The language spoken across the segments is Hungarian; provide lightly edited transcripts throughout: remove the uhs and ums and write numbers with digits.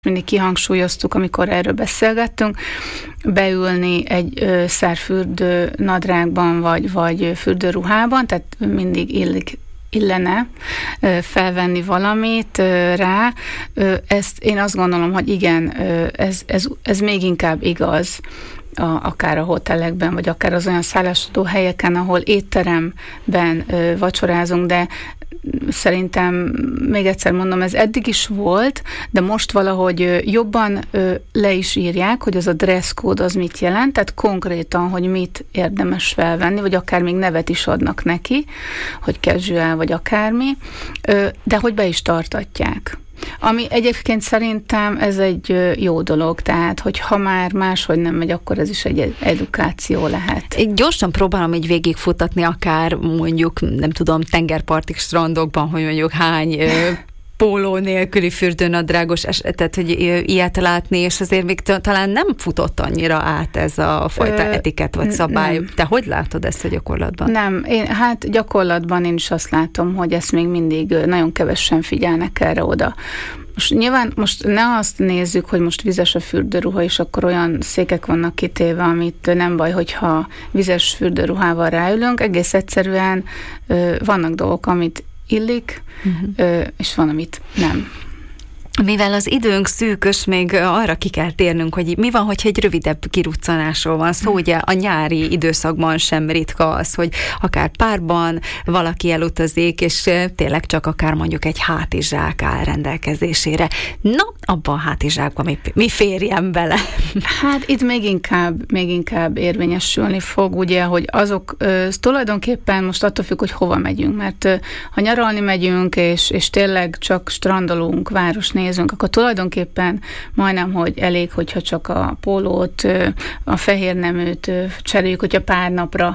mindig kihangsúlyoztuk, amikor erről beszélgettünk, beülni egy szerfürdő nadrágban, vagy fürdőruhában, tehát mindig illene felvenni valamit rá. Ezt én azt gondolom, hogy igen, ez még inkább igaz, akár a hotelekben, vagy akár az olyan szállásadó helyeken, ahol étteremben vacsorázunk, de szerintem, még egyszer mondom, ez eddig is volt, de most valahogy jobban le is írják, hogy az a dress code az mit jelent, tehát konkrétan, hogy mit érdemes felvenni, vagy akár még nevet is adnak neki, hogy casual, vagy akármi, de hogy be is tartatják. Ami egyébként szerintem ez egy jó dolog, tehát, hogy ha már máshogy nem megy, akkor ez is egy edukáció lehet. Én gyorsan próbálom így végigfutatni, akár mondjuk, nem tudom, tengerparti strandokban, hogy mondjuk hány póló nélküli fürdőnadrágos esetet, hogy ilyet látni, és azért még talán nem futott annyira át ez a fajta etikett vagy szabály. Nem. Te hogy látod ezt a gyakorlatban? Nem, gyakorlatban én is azt látom, hogy ezt még mindig nagyon kevesen figyelnek erre oda. Most ne azt nézzük, hogy most vizes a fürdőruha, és akkor olyan székek vannak kitéve, amit nem baj, hogyha vizes fürdőruhával ráülünk. Egész egyszerűen vannak dolgok, amit illik, és van, amit nem. Mivel az időnk szűkös, még arra ki kell térnünk, hogy mi van, hogyha egy rövidebb kiruccanásról van szó. Ugye a nyári időszakban sem ritka az, hogy akár párban valaki elutazik, és tényleg csak akár mondjuk egy hátizsák áll rendelkezésére. Na, abban a hátizsákban mi férjen bele? Hát itt még inkább érvényesülni fog, ugye, hogy azok tulajdonképpen most attól függ, hogy hova megyünk, mert ha nyaralni megyünk, és tényleg csak strandolunk, város nézünk, akkor tulajdonképpen majdnem, hogy elég, hogyha csak a pólót, a fehér neműt cseréljük, hogyha pár napra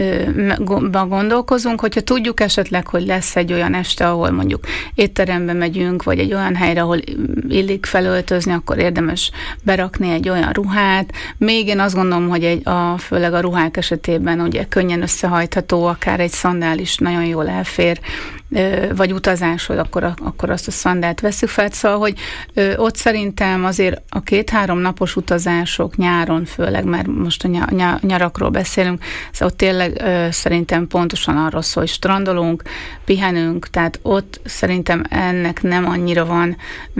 gondolkozunk, hogyha tudjuk esetleg, hogy lesz egy olyan este, ahol mondjuk étterembe megyünk, vagy egy olyan helyre, ahol illik felöltözni, akkor érdemes berakni egy olyan ruhát. Még én azt gondolom, hogy főleg a ruhák esetében ugye könnyen összehajtható, akár egy szandál is nagyon jól elfér, vagy utazáshoz, akkor azt a szandált veszük fel. Szóval, hogy ott szerintem azért a 2-3 napos utazások nyáron főleg, mert most a nyarakról beszélünk, szóval ott tényleg szerintem pontosan arról szól, hogy strandolunk, pihenünk, tehát ott szerintem ennek nem annyira van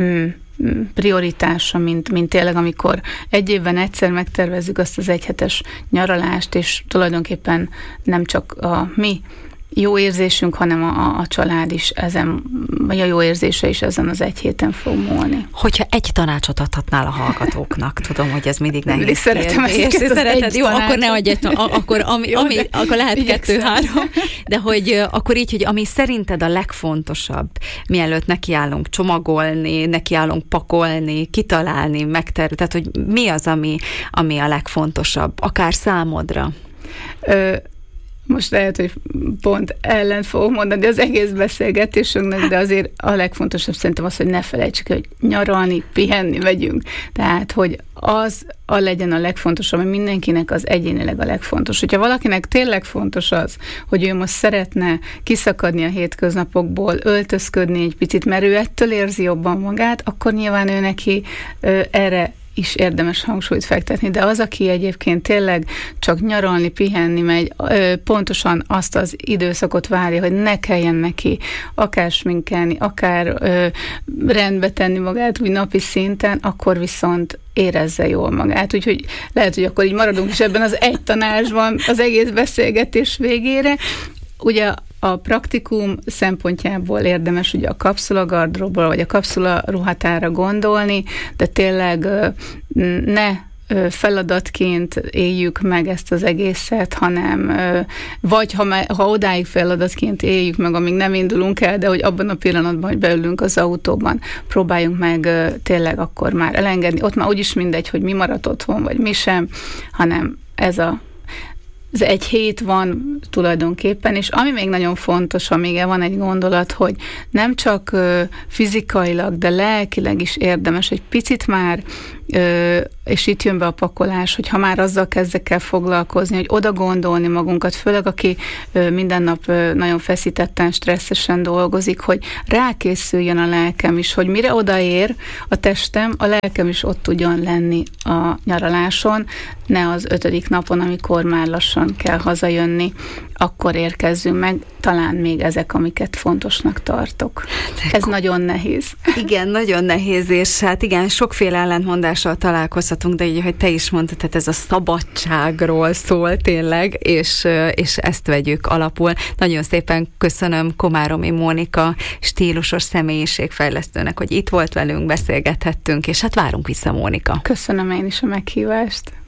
prioritása, mint tényleg, amikor egy évben egyszer megtervezzük azt az egyhetes nyaralást, és tulajdonképpen nem csak a mi jó érzésünk, hanem a család is ezen, vagy a jó érzése is ezen az egy héten fog múlni. Hogyha egy tanácsot adhatnál a hallgatóknak, tudom, hogy ez mindig nehéz. Mindig szeretem szereted, jó, akkor ne adj akkor lehet 2-3, de hogy akkor így, hogy ami szerinted a legfontosabb, mielőtt nekiállunk csomagolni, nekiállunk pakolni, kitalálni, megtervezni, tehát hogy mi az, ami a legfontosabb, akár számodra? Most lehet, hogy pont ellen fogok mondani az egész beszélgetésünknek, de azért a legfontosabb szerintem az, hogy ne felejtsük, hogy nyaralni, pihenni megyünk. Tehát, hogy az legyen a legfontosabb, ami mindenkinek az egyénileg a legfontos. Hogyha valakinek tényleg fontos az, hogy ő most szeretne kiszakadni a hétköznapokból, öltözködni egy picit, mert ő ettől érzi jobban magát, akkor nyilván ő neki erre is érdemes hangsúlyt fektetni, de az, aki egyébként tényleg csak nyaralni, pihenni megy, pontosan azt az időszakot várja, hogy ne kelljen neki akár sminkelni, akár rendbe tenni magát úgy napi szinten, akkor viszont érezze jól magát. Úgyhogy lehet, hogy akkor így maradunk is ebben az egy tanácsban az egész beszélgetés végére. Ugye a praktikum szempontjából érdemes ugye a kapszulagardróbból, vagy a kapszula ruhatára gondolni, de tényleg ne feladatként éljük meg ezt az egészet, hanem vagy ha odáig feladatként éljük meg, amíg nem indulunk el, de hogy abban a pillanatban, hogy beülünk az autóban, próbáljunk meg tényleg akkor már elengedni. Ott már úgyis mindegy, hogy mi maradt otthon, vagy mi sem, hanem az egy hét van tulajdonképpen, és ami még nagyon fontos, amíg van egy gondolat, hogy nem csak fizikailag, de lelkileg is érdemes egy picit már és itt jön be a pakolás, hogy ha már azzal kezdek el foglalkozni, hogy oda gondolni magunkat, főleg aki minden nap nagyon feszítetten, stresszesen dolgozik, hogy rákészüljön a lelkem is, hogy mire odaér a testem, a lelkem is ott tudjon lenni a nyaraláson, ne az 5. napon, amikor már lassan kell hazajönni, akkor érkezzünk meg, talán még ezek, amiket fontosnak tartok. Ez nagyon nehéz. Igen, nagyon nehéz, és hát igen, sokféle ellentmondással találkozhatunk, de így, hogy te is mondtad, tehát ez a szabadságról szól tényleg, és ezt vegyük alapul. Nagyon szépen köszönöm Komáromi Mónika stílusos személyiségfejlesztőnek, hogy itt volt velünk, beszélgethettünk, és hát várunk vissza, Mónika. Köszönöm én is a meghívást.